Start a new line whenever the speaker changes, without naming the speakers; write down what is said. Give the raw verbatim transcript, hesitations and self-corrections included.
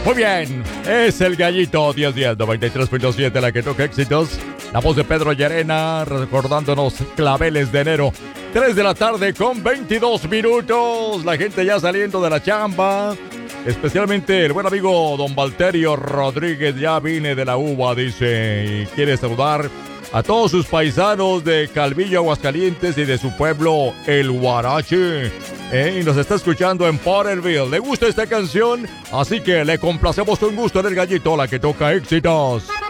Muy bien, es el Gallito diez diez noventa y tres punto siete la que toca éxitos. La voz de Pedro Llerena recordándonos claveles de enero. tres de la tarde con veintidós minutos. La gente ya saliendo de la chamba. Especialmente el buen amigo don Valterio Rodríguez ya vine de la uva, dice, y quiere saludar a todos sus paisanos de Calvillo, Aguascalientes y de su pueblo, El Huarache. Eh, y nos está escuchando en Potterville. ¿Le gusta esta canción? Así que le complacemos con gusto en el Gallito, la que toca éxitos.